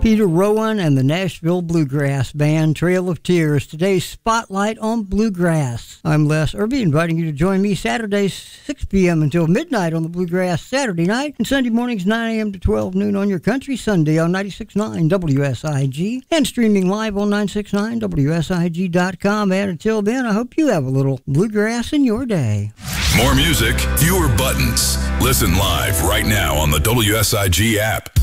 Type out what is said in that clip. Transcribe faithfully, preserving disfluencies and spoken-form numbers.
Peter Rowan and the Nashville Bluegrass Band, Trail of Tears, today's Spotlight on Bluegrass. I'm Les Irby, inviting you to join me Saturdays six p.m. until midnight on the Bluegrass Saturday night, and Sunday mornings nine a.m. to twelve noon on your country Sunday on ninety-six point nine W S I G, and streaming live on nine six nine W S I G dot com. And until then, I hope you have a little bluegrass in your day. More music, fewer buttons. Listen live right now on the W S I G app.